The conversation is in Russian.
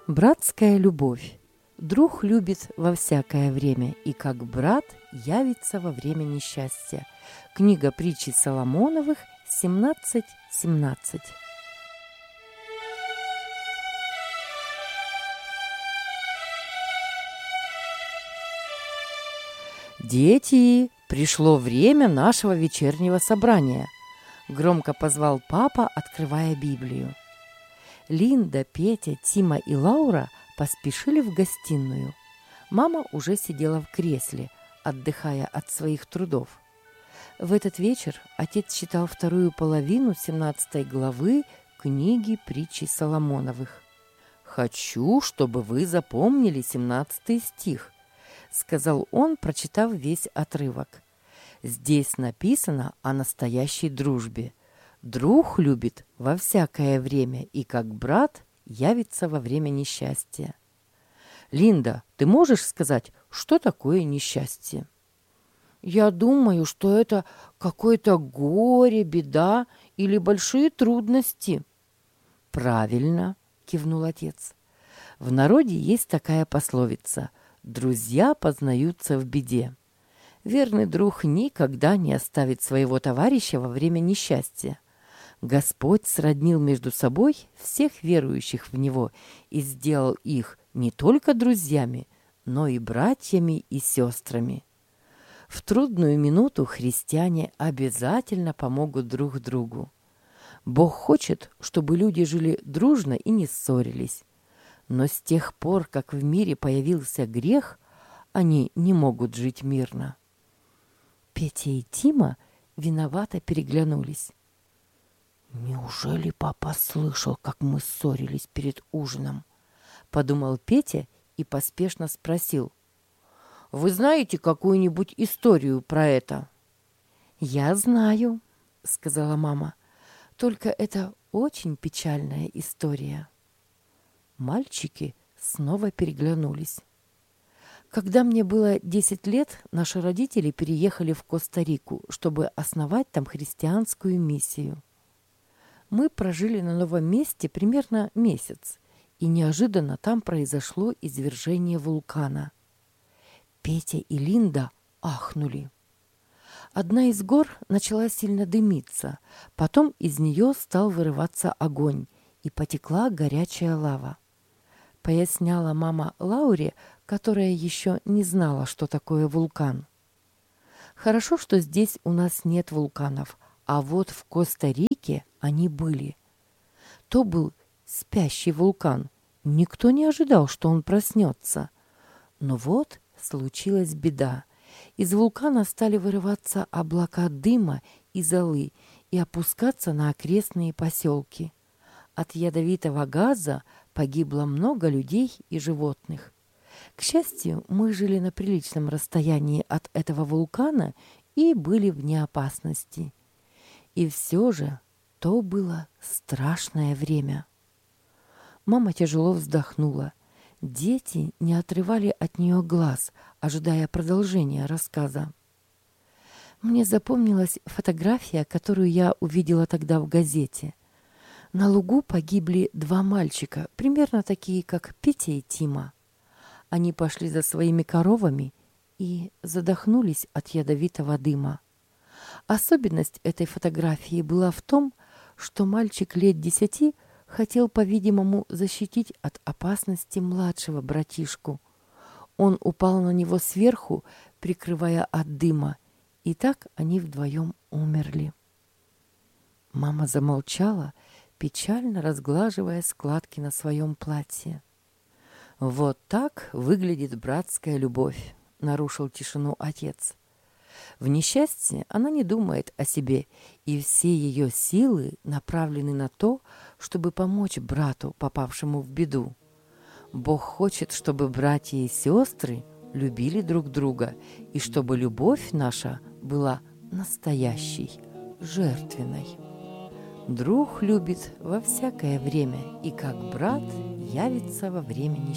Братская любовь. Друг любит во всякое время, и как брат явится во время несчастья. Книга притчи Соломоновых 17:17. «Дети, пришло время нашего вечернего собрания», — громко позвал папа, открывая Библию. Линда, Петя, Тима и Лаура поспешили в гостиную. Мама уже сидела в кресле, отдыхая от своих трудов. В этот вечер отец читал вторую половину 17 главы книги притчи Соломоновых. «Хочу, чтобы вы запомнили 17 стих», — сказал он, прочитав весь отрывок. «Здесь написано о настоящей дружбе. Друг любит во всякое время, и как брат явится во время несчастья». Линда, ты можешь сказать, что такое несчастье? Я думаю, что это какое-то горе, беда или большие трудности. Правильно, кивнул отец. В народе есть такая пословица: друзья познаются в беде. Верный друг никогда не оставит своего товарища во время несчастья. Господь сроднил между собой всех верующих в Него и сделал их не только друзьями, но и братьями и сестрами. В трудную минуту христиане обязательно помогут друг другу. Бог хочет, чтобы люди жили дружно и не ссорились. Но с тех пор, как в мире появился грех, они не могут жить мирно. Петя и Тима виновато переглянулись. «Неужели папа слышал, как мы ссорились перед ужином?» — подумал Петя и поспешно спросил. «Вы знаете какую-нибудь историю про это?» «Я знаю», — сказала мама. «Только это очень печальная история». Мальчики снова переглянулись. Когда мне было 10 лет, наши родители переехали в Коста-Рику, чтобы основать там христианскую миссию. Мы прожили на новом месте примерно месяц, и неожиданно там произошло извержение вулкана. Петя и Линда ахнули. Одна из гор начала сильно дымиться, потом из нее стал вырываться огонь, и потекла горячая лава. Поясняла мама Лауре, которая еще не знала, что такое вулкан. Хорошо, что здесь у нас нет вулканов, а вот в Коста-Рике они были. То был спящий вулкан. Никто не ожидал, что он проснется. Но вот случилась беда. Из вулкана стали вырываться облака дыма и золы и опускаться на окрестные поселки. От ядовитого газа погибло много людей и животных. К счастью, мы жили на приличном расстоянии от этого вулкана и были вне опасности. И все же то было страшное время. Мама тяжело вздохнула. Дети не отрывали от нее глаз, ожидая продолжения рассказа. Мне запомнилась фотография, которую я увидела тогда в газете. На лугу погибли 2 мальчика, примерно такие, как Петя и Тима. Они пошли за своими коровами и задохнулись от ядовитого дыма. Особенность этой фотографии была в том, что мальчик лет 10 хотел, по-видимому, защитить от опасности младшего братишку. Он упал на него сверху, прикрывая от дыма, и так они вдвоем умерли. Мама замолчала, печально разглаживая складки на своем платье. «Вот так выглядит братская любовь», — нарушил тишину отец. В несчастье она не думает о себе, и все ее силы направлены на то, чтобы помочь брату, попавшему в беду. Бог хочет, чтобы братья и сестры любили друг друга, и чтобы любовь наша была настоящей, жертвенной. Друг любит во всякое время, и как брат явится во время несчастья.